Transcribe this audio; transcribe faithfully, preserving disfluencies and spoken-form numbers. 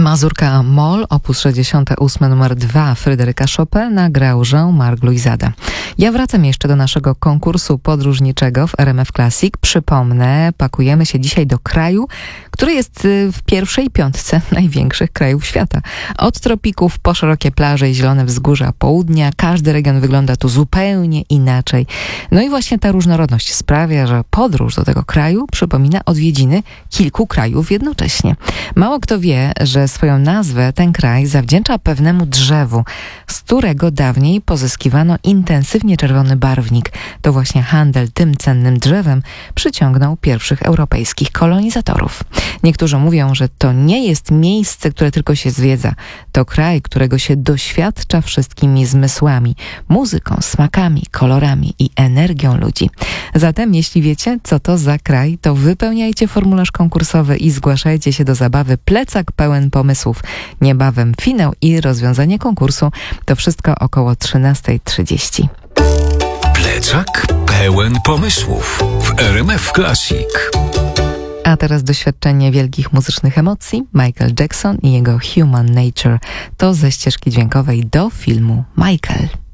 Mazurka Moll, opus sześćdziesiąty ósmy, numer dwa Fryderyka Chopina, grał Jean-Marc Louizada. Ja wracam jeszcze do naszego konkursu podróżniczego w R M F Classic. Przypomnę, pakujemy się dzisiaj do kraju, który jest w pierwszej piątce największych krajów świata. Od tropików po szerokie plaże i zielone wzgórza południa, każdy region wygląda tu zupełnie inaczej. No i właśnie ta różnorodność sprawia, że podróż do tego kraju przypomina odwiedziny kilku krajów jednocześnie. Mało kto wie, że swoją nazwę ten kraj zawdzięcza pewnemu drzewu, z którego dawniej pozyskiwano intensywnie czerwony barwnik. To właśnie handel tym cennym drzewem przyciągnął pierwszych europejskich kolonizatorów. Niektórzy mówią, że to nie jest miejsce, które tylko się zwiedza. To kraj, którego się doświadcza wszystkimi zmysłami, muzyką, smakami, kolorami i energią ludzi. Zatem, jeśli wiecie, co to za kraj, to wypełniajcie formularz konkursowy i zgłaszajcie się do zabawy Plecak pełen pomysłów. Niebawem finał i rozwiązanie konkursu. To wszystko około trzynasta trzydzieści. Plecak pełen pomysłów w R M F Classic. A teraz doświadczenie wielkich muzycznych emocji. Michael Jackson i jego Human Nature. To ze ścieżki dźwiękowej do filmu Michael.